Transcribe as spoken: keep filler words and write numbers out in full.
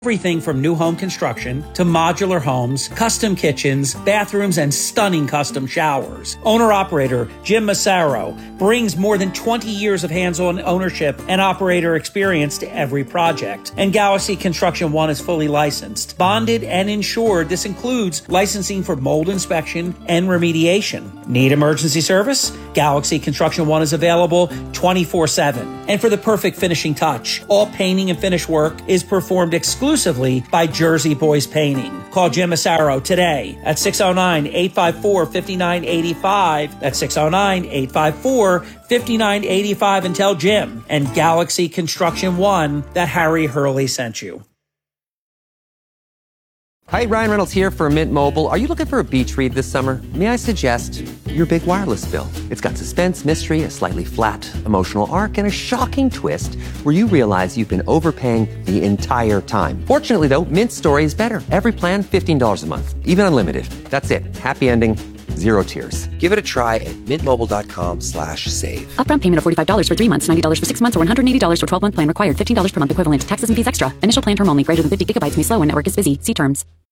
Everything from new home construction to modular homes, custom kitchens, bathrooms, and stunning custom showers. Owner-operator Jim Massaro brings more than twenty years of hands-on ownership and operator experience to every project. And Galaxy Construction One is fully licensed, bonded, and insured. This includes licensing for mold inspection and remediation. Need emergency service? Galaxy Construction One is available twenty-four seven. And for the perfect finishing touch, all painting and finish work is performed exclusively exclusively by Jersey Boys Painting. Call Jim Massaro today at six oh nine, eight five four, five nine eight five. That's six oh nine, eight five four, five nine eight five, and tell Jim and Galaxy Construction One that Harry Hurley sent you. Hi, Ryan Reynolds here for Mint Mobile. Are you looking for a beach read this summer? May I suggest your big wireless bill? It's got suspense, mystery, a slightly flat emotional arc, and a shocking twist where you realize you've been overpaying the entire time. Fortunately, though, Mint's story is better. Every plan, fifteen dollars a month, even unlimited. That's it. Happy ending, zero tears. Give it a try at mintmobile.com slash save. Upfront payment of forty-five dollars for three months, ninety dollars for six months, or one hundred eighty dollars for twelve-month plan required. fifteen dollars per month equivalent. Taxes and fees extra. Initial plan term only. Greater than fifty gigabytes may slow when network is busy. See terms.